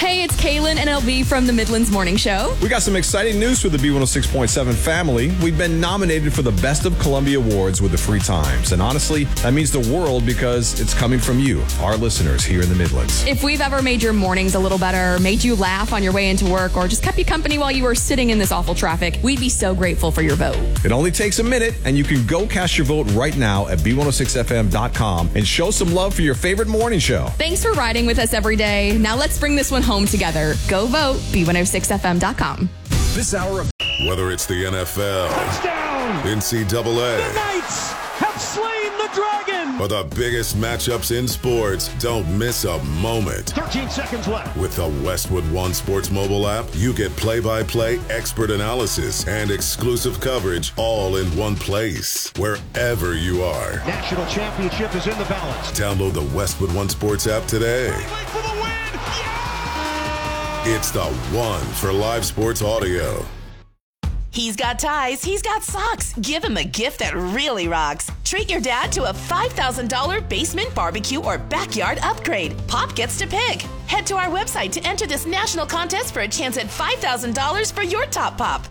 Hey, it's Kaylin and LB from the Midlands Morning Show. We got some exciting news for the B106.7 family. We've been nominated for the Best of Columbia Awards with the Free Times. And honestly, that means the world because it's coming from you, our listeners here in the Midlands. If we've ever made your mornings a little better, made you laugh on your way into work, or just kept you company while you were sitting in this awful traffic, we'd be so grateful for your vote. It only takes a minute, and you can go cast your vote right now at B106FM.com and show some love for your favorite morning show. Thanks for riding with us every day. Now let's bring this one home together. Go vote, B106FM.com. This hour of... Whether it's the NFL, touchdown, NCAA, the Knights have slain the dragon, or the biggest matchups in sports, don't miss a moment. 13 seconds left. With the Westwood One Sports mobile app, you get play-by-play expert analysis and exclusive coverage all in one place, wherever you are. National championship is in the balance. Download the Westwood One Sports app today. For the win! It's the one for live sports audio. He's got ties, he's got socks. Give him a gift that really rocks. Treat your dad to a $5,000 basement barbecue or backyard upgrade. Pop gets to pick. Head to our website to enter this national contest for a chance at $5,000 for your top pop.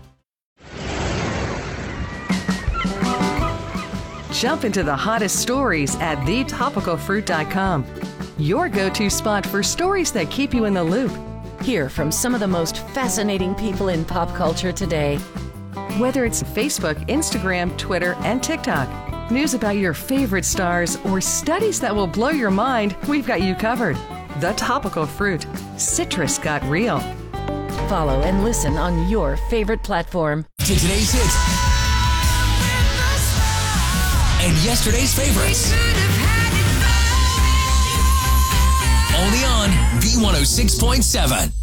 Jump into the hottest stories at thetopicalfruit.com. Your go-to spot for stories that keep you in the loop. Hear from some of the most fascinating people in pop culture today. Whether it's Facebook, Instagram, Twitter, and TikTok, news about your favorite stars, or studies that will blow your mind, we've got you covered. The Topical Fruit. Citrus got real. Follow and listen on your favorite platform. To today's hits and yesterday's favorites. Only on B106.7.